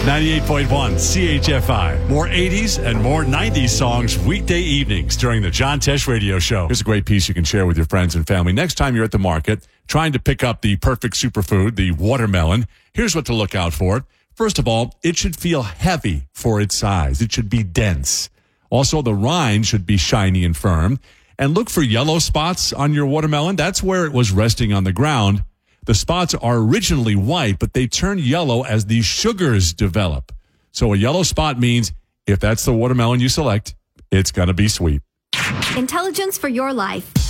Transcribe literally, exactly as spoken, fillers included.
ninety-eight point one C H F I. More eighties and more nineties songs weekday evenings during the John Tesh Radio Show. Here's a great piece you can share with your friends and family. Next time you're at the market trying to pick up the perfect superfood, the watermelon, here's what to look out for. First of all, it should feel heavy for its size. It should be dense. Also, the rind should be shiny and firm. And look for yellow spots on your watermelon. That's where it was resting on the ground. The spots are originally white, but they turn yellow as the sugars develop. So a yellow spot means if that's the watermelon you select, it's going to be sweet. Intelligence for your life.